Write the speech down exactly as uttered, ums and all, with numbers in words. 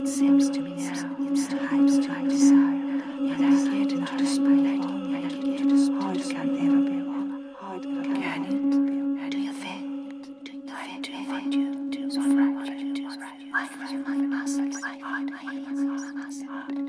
seems to me now, it's times to my desire, and I get into the spotlight, and I get into the spotlight, can ever be wrong, can it? Do you think, do you think, do you want you to, so I want you to, I find my muscles, I find my muscles,